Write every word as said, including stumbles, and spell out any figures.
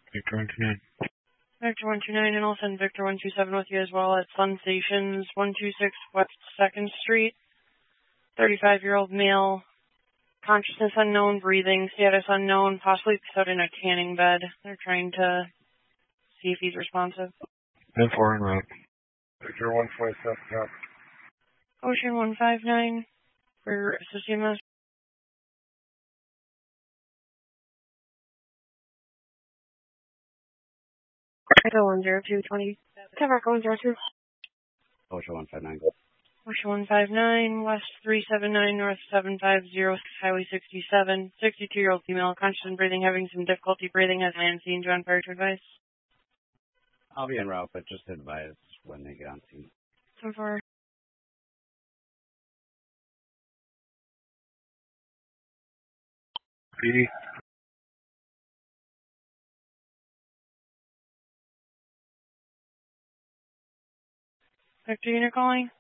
Victor one two nine. Victor one two nine, and I'll send Victor one two seven with you as well at Sun Stations, one two six West second Street. thirty-five-year-old male, consciousness unknown, breathing status unknown, possibly put in a tanning bed. They're trying to see if he's responsive. ten four en route. Victor one five seven, yeah. Ocean one five nine for Susumas. Echo one zero two twenty. Quebec one zero two. Ocean one five nine. Ocean one five nine, West three seven nine, North seven five zero, Highway sixty-seven. sixty-two-year-old female, conscious and breathing, having some difficulty breathing, has land scene. John Fire to advise. I'll be en route, but just advise when they get on scene. So far. P D. Victor, unit calling.